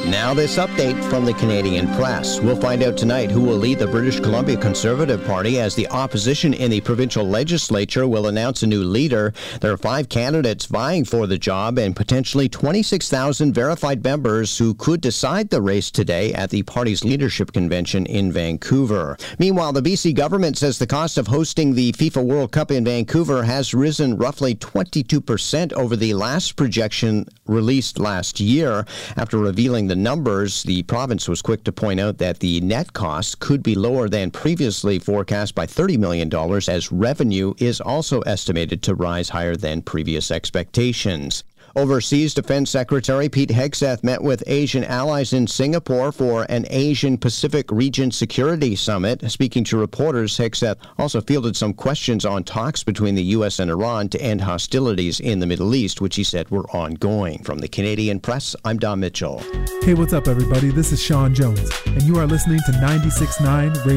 Now this update from the Canadian Press. We'll find out tonight who will lead the British Columbia Conservative Party as the opposition in the provincial legislature will announce a new leader. There are 5 candidates vying for the job and potentially 26,000 verified members who could decide the race today at the party's leadership convention in Vancouver. Meanwhile, the BC government says the cost of hosting the FIFA World Cup in Vancouver has risen roughly 22% over the last projection released last year. After revealing the numbers, the province was quick to point out that the net cost could be lower than previously forecast by $30 million, as revenue is also estimated to rise higher than previous expectations. Overseas Defense Secretary Pete Hegseth met with Asian allies in Singapore for an Asian-Pacific Region Security Summit. Speaking to reporters, Hegseth also fielded some questions on talks between the U.S. and Iran to end hostilities in the Middle East, which he said were ongoing. From the Canadian Press, I'm Don Mitchell. Hey, what's up, everybody? This is Sean Jones, and you are listening to 96.9 Radio.